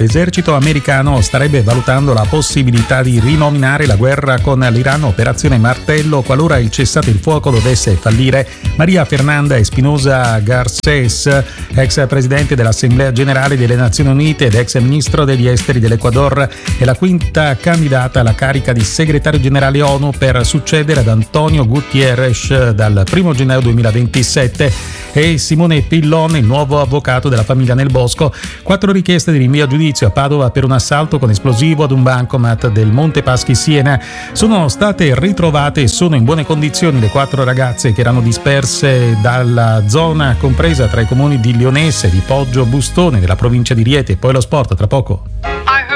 L'esercito americano starebbe valutando la possibilità di rinominare la guerra con l'Iran Operazione Martello qualora il cessate il fuoco dovesse fallire. Maria Fernanda Espinosa Garcés, ex presidente dell'Assemblea Generale delle Nazioni Unite ed ex ministro degli esteri dell'Ecuador, è la quinta candidata alla carica di segretario generale ONU per succedere ad Antonio Guterres dal 1 gennaio 2027. E Simone Pillon, il nuovo avvocato della famiglia Nel Bosco. 4 richieste di rinvio a giudizio a Padova per un assalto con esplosivo ad un bancomat del Monte Paschi Siena. Sono state ritrovate e sono in buone condizioni le 4 ragazze che erano disperse dalla zona compresa tra i comuni di Lionesse e di Poggio Bustone della provincia di Rieti. E poi lo sport tra poco.